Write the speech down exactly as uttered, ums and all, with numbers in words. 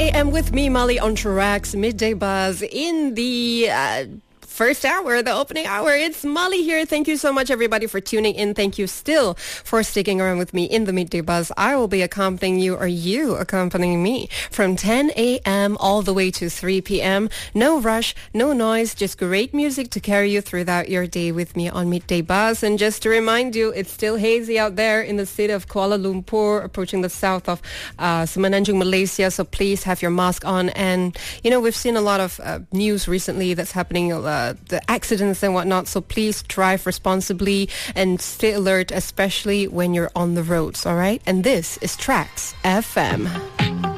a.m. with me, Molly, on Tracks Midday Buzz in the uh, first hour, the opening hour. It's Molly here. Thank you so much, everybody, for tuning in. Thank you still for sticking around with me in the Midday Buzz. I will be accompanying you, or you accompanying me, from ten a.m. all the way to three p.m. No rush, no noise, just great music to carry you throughout your day with me on Midday Buzz. And just to remind you, it's still hazy out there in the city of Kuala Lumpur, approaching the south of uh, Semenanjung, Malaysia. So please have your mask on. And, you know, we've seen a lot of uh, news recently that's happening, uh, the accidents and whatnot. So please drive responsibly and stay alert, especially when you're on the roads, all right? And this is Tracks F M.